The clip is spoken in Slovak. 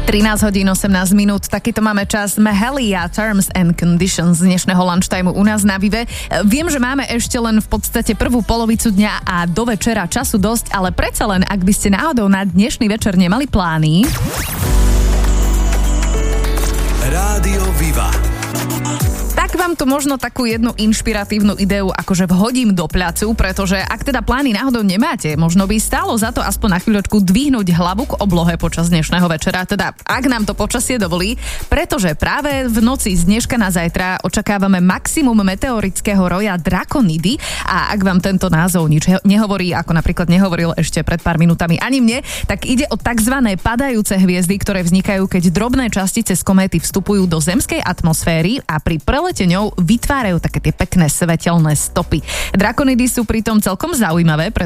13 hodín 18 minút, takýto máme čas Mahalia Terms and Conditions z dnešného lunchtimeu u nás na Vive. Viem, že máme ešte len v podstate prvú polovicu dňa a do večera času dosť, ale predsa len, ak by ste náhodou na dnešný večer nemali plány. Rádio Viva. Tak vám tu možno takú jednu inšpiratívnu ideu akože vhodím do placu, pretože ak teda plány náhodou nemáte, možno by stálo za to aspoň na chvíľočku dvihnúť hlavu k oblohe počas dnešného večera, teda ak nám to počasie dovolí, pretože práve v noci z dneška na zajtra očakávame maximum meteorického roja Draconidy a ak vám tento názov nič nehovorí, ako napríklad nehovoril ešte pred pár minútami ani mne, tak ide o takzvané padajúce hviezdy, ktoré vznikajú, keď drobné častice z kométy vstupujú do zemskej atmosféry a pri prelete ňou vytvárajú také tie pekné svetelné stopy. Drakonidy sú pritom celkom zaujímavé,